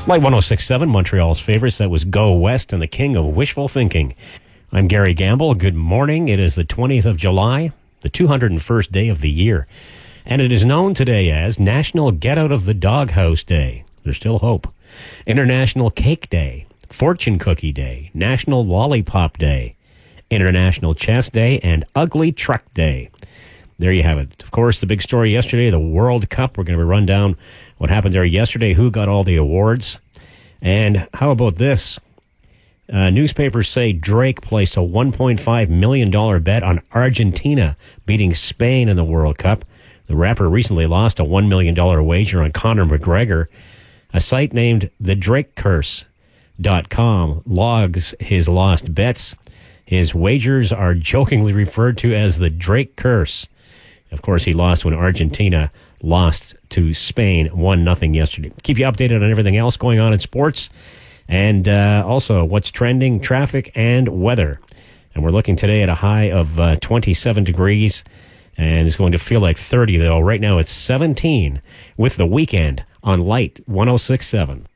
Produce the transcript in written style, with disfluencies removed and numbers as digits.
Light 106.7, Montreal's favorites. That was Go West and the King of Wishful Thinking. I'm Gary Gamble. Good morning. It is the 20th of July, the 201st day of the year. And it is known today as National Get Out of the Doghouse Day. There's still hope. International Cake Day, Fortune Cookie Day, National Lollipop Day, International Chess Day, and Ugly Truck Day. There you have it. Of course, the big story yesterday, the World Cup. We're going to run down what happened there yesterday, who got all the awards. And how about this? Newspapers say Drake placed a $1.5 million bet on Argentina beating Spain in the World Cup. The rapper recently lost a $1 million wager on Conor McGregor. A site named TheDrakeCurse.com logs his lost bets. His wagers are jokingly referred to as the Drake Curse. Of course, he lost when Argentina lost to Spain 1-0 yesterday. Keep you updated on everything else going on in sports and also what's trending, traffic, and weather. And we're looking today at a high of 27 degrees, and it's going to feel like 30, though. Right now it's 17 with The Weekend on Light 106.7.